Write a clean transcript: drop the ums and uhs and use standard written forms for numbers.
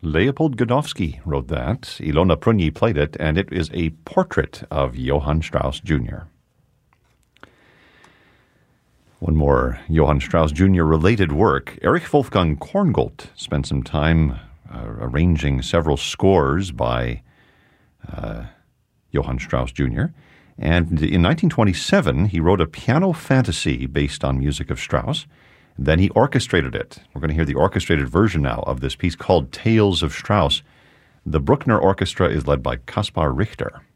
Leopold Godowsky wrote that. Ilona Prunyi played it, and it is a portrait of Johann Strauss Jr. One more Johann Strauss Jr. related work. Erich Wolfgang Korngold spent some time arranging several scores by Johann Strauss Jr., and in 1927, he wrote a piano fantasy based on music of Strauss. Then he orchestrated it. We're going to hear the orchestrated version now of this piece called Tales of Strauss. The Bruckner Orchestra is led by Kaspar Richter.